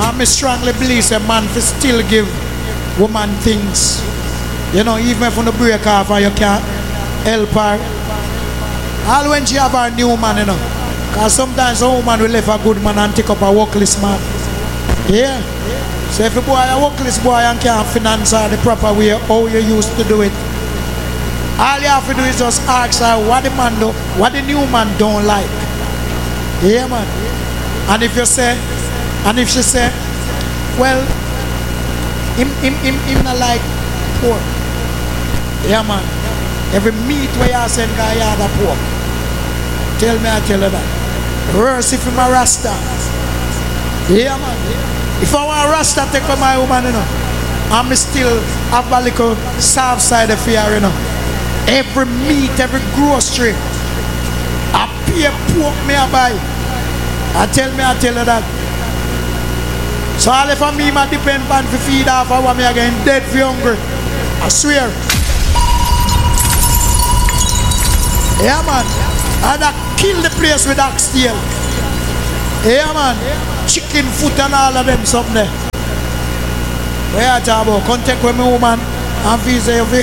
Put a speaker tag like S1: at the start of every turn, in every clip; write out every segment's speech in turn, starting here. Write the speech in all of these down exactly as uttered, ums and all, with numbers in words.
S1: I strongly believe a man to still give woman things. You know, even if you don't break off and you can't help her. All when she have her new man, you know. Because sometimes a woman will leave a good man and take up a workless man. Yeah. So if a boy a workless boy and can't finance her the proper way how you used to do it, all you have to do is just ask her what the man do, what the new man don't like. Yeah, man. And if you say, and if she say, well, him, him, him, him not like pork. Yeah, man. Every meat where you send guy you have a pork. Tell me, I tell you that. Worse if I'm a Rasta. Yeah, man. If I want a Rasta take for my woman, you know, I'm still have a little soft side of fear, you know. Every meat, every grocery, I pay pork me I buy. I tell me, I tell you that. So all if I me my depend on to feed off I want me again dead for hungry. I swear. Yeah, man. And I kill the place with oxtail. Yeah, man. Chicken foot and all of them something there. Where I talk about? Come take with me woman and visa you.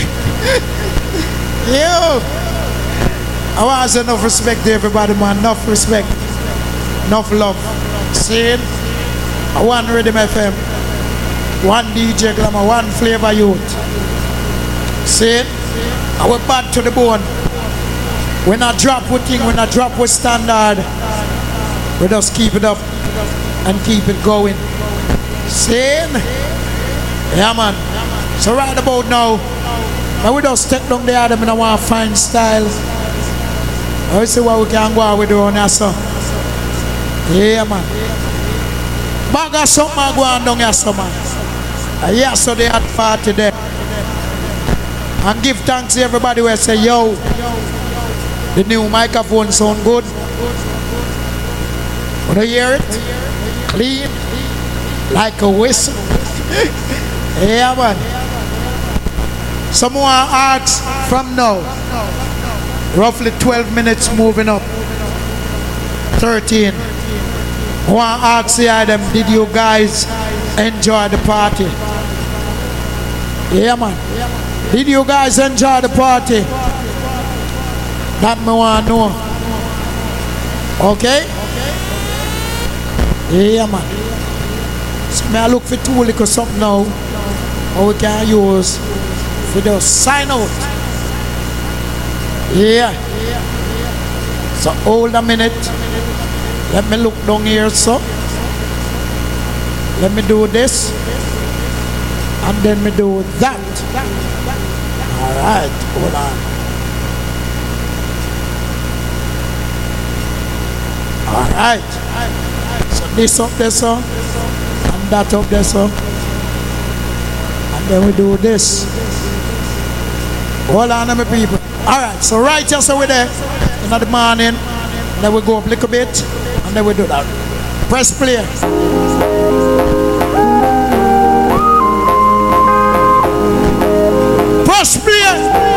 S1: Yo. I want to say enough respect to everybody, man. Enough respect. Enough love. See it? One Rhythm F M. One D J Glamour. One Flavor Youth. See it? I went back to the bone. When I drop with thing, when I drop with standard, we just keep it up and keep it going. Same? Yeah, man. So right about now, now we just take down the Adam and I want to find style. I see what we can go out with on that song. Yeah, man. Bag of something go on down here, so man. Yeah, so they had party there. And give thanks to everybody who say, yo, the new microphone sound good. Wanna hear it? Clean. Like a whistle. Yeah, man. Someone asks from now. Roughly twelve minutes moving up. thirteen. One asks them, did you guys enjoy the party? Yeah, man. Did you guys enjoy the party? That me want to know. Okay? Yeah, man. So me I look for two little something now how we can use for the sign out. Yeah. So hold a minute. Let me look down here, so. Let me do this. And then me do that. Alright, hold on. Alright. So this up there, so. And that up there, so. And then we do this. Hold on, my people. Alright, so right here, so we're there. In the morning. Then we go up a little bit. And then we do that. Press play. Press play.